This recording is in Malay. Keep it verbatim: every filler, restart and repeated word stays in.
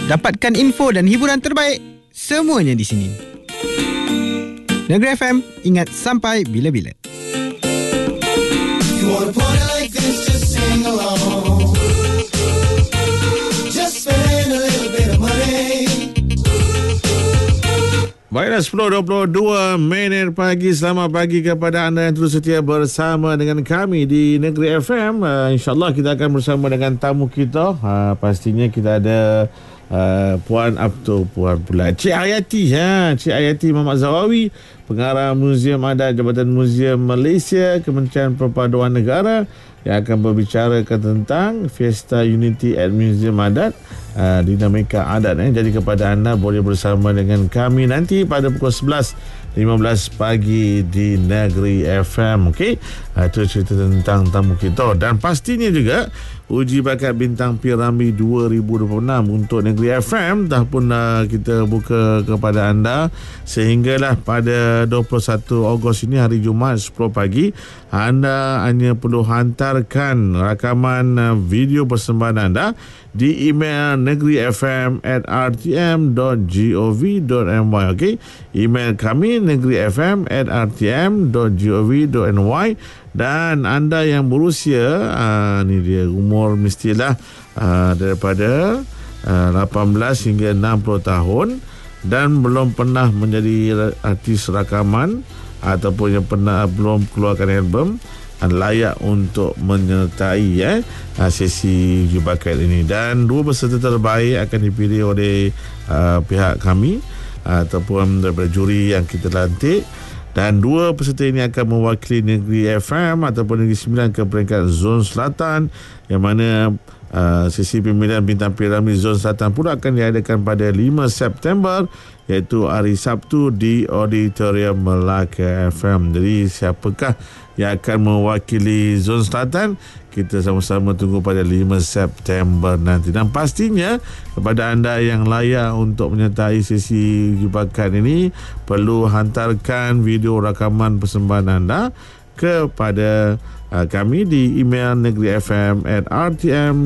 Dapatkan info dan hiburan terbaik semuanya di sini. Negeri F M, ingat sampai bila-bila. You wanna party like this, just sing along. Just spend a little bit of money. Baiklah, sepuluh dua puluh dua minit pagi. Selamat pagi kepada anda yang terus setia bersama dengan kami di Negeri F M. Uh, InsyaAllah kita akan bersama dengan tamu kita. Uh, pastinya kita ada uh, Puan Abtu Puan pula Cik Hayati, ha? Cik Hayati Muhammad Zawawi, Pengarah Muzium Adat Jabatan Muzium Malaysia, Kementerian Perpaduan Negara, yang akan berbicarakan tentang Fiesta Unity at Muzium Adat, uh, dinamika adat. Eh. Jadi kepada anda boleh bersama dengan kami nanti pada pukul sebelas lima belas pagi di Negeri F M. Okey, uh, itu cerita tentang tamu kita. Dan pastinya juga uji bakat bintang Piramli dua ribu dua puluh enam untuk Negeri F M dah pun uh, kita buka kepada anda, sehinggalah pada dua puluh satu Ogos ini, hari Jumaat sepuluh pagi, anda hanya perlu hantarkan rakaman uh, video persembahan anda di email negerifm at r t m dot gov dot m y. Okey, email kami negerifm at r t m dot gov dot m y. Dan anda yang berusia, uh, ni dia umur mestilah uh, daripada uh, lapan belas hingga enam puluh tahun dan belum pernah menjadi artis rakaman ataupun yang pernah belum keluarkan album, layak untuk menyertai eh, sesi uji bakat ini. Dan dua peserta terbaik akan dipilih oleh uh, pihak kami ataupun daripada juri yang kita lantik. Dan dua peserta ini akan mewakili Negeri F M ataupun Negeri Sembilan ke peringkat Zon Selatan, yang mana uh, sesi pemilihan bintang Piramli Zon Selatan pula akan diadakan pada lima September, iaitu hari Sabtu di Auditorium Melaka F M. Jadi siapakah yang akan mewakili Zon Selatan? Kita sama-sama tunggu pada lima September nanti. Dan pastinya kepada anda yang layak untuk menyertai sesi uji bakat ini, perlu hantarkan video rakaman persembahan anda kepada uh, kami di email negerifm at r t m